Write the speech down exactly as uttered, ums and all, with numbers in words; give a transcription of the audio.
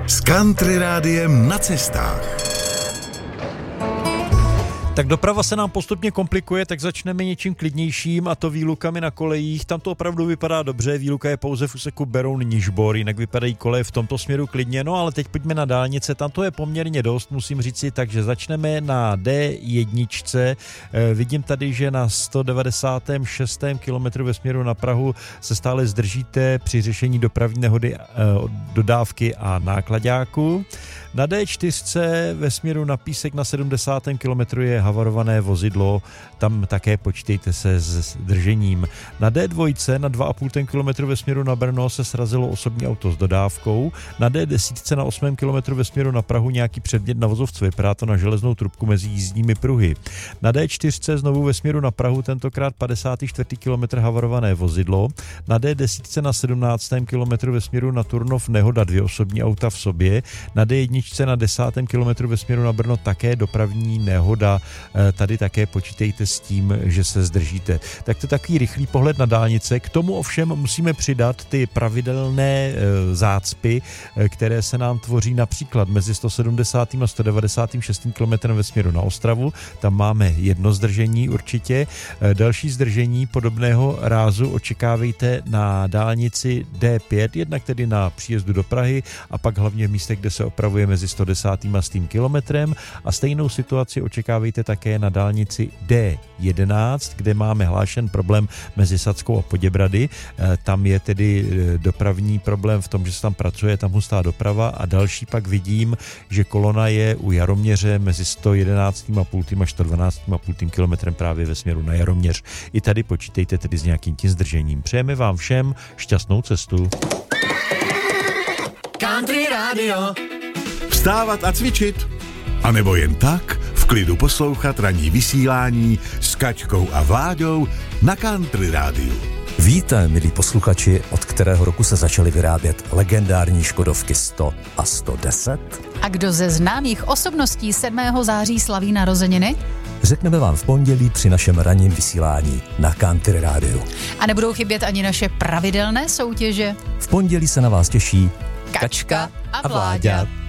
S Country Rádiem na cestách. Tak doprava se nám postupně komplikuje, tak začneme něčím klidnějším, a to výlukami na kolejích. Tam to opravdu vypadá dobře, výluka je pouze v úseku Beroun-Nižbor, jinak vypadají koleje v tomto směru klidně. No ale teď pojďme na dálnice, tam to je poměrně dost, musím říci, takže začneme na D jedna. E, vidím tady, že na sto devadesátém šestém kilometru ve směru na Prahu se stále zdržíte při řešení dopravní nehody, e, dodávky a náklaďáku. Na D čtyři ve směru na Písek na sedmdesátém kilometru je havarované vozidlo, tam také počítejte se s držením. Na D dva na dva a půl kilometru ve směru na Brno se srazilo osobní auto s dodávkou. Na D deset na osmém kilometru ve směru na Prahu nějaký předmět na vozovce, vypadá to na železnou trubku mezi jízdními pruhy. Na D čtyři znovu ve směru na Prahu, tentokrát padesátý čtvrtý kilometr havarované vozidlo. Na D deset na sedmnáctém kilometru ve směru na Turnov nehoda, dvě osobní auta v sobě. Na D jedna na desátém kilometru ve směru na Brno také dopravní nehoda. Tady také počítejte s tím, že se zdržíte. Tak to je takový rychlý pohled na dálnice. K tomu ovšem musíme přidat ty pravidelné zácpy, které se nám tvoří například mezi sto sedmdesátým a sto devadesátým šestým kilometrem ve směru na Ostravu. Tam máme jedno zdržení určitě. Další zdržení podobného rázu očekávejte na dálnici D pět, jednak tedy na příjezdu do Prahy a pak hlavně v místech, kde se opravuje mezi sto desátým a stým kilometrem, a stejnou situaci očekávejte také na dálnici D jedenáct, kde máme hlášen problém mezi Sadskou a Poděbrady. Tam je tedy dopravní problém v tom, že se tam pracuje, tam hustá doprava, a další pak vidím, že kolona je u Jaroměře mezi sto jedenáct a půl až sto dvanáct a půl kilometrem právě ve směru na Jaroměř. I tady počítejte tedy s nějakým tím zdržením. Přejeme vám všem šťastnou cestu. Country Radio. Vstávat a cvičit? A nebo jen tak v klidu poslouchat ranní vysílání s Kaťkou a Vláďou na Country Rádiu. Víte, milí posluchači, od kterého roku se začaly vyrábět legendární Škodovky sto a sto deset? A kdo ze známých osobností sedmého září slaví narozeniny? Řekneme vám v pondělí při našem ranním vysílání na Country Rádiu. A nebudou chybět ani naše pravidelné soutěže? V pondělí se na vás těší Kačka a Vláďa.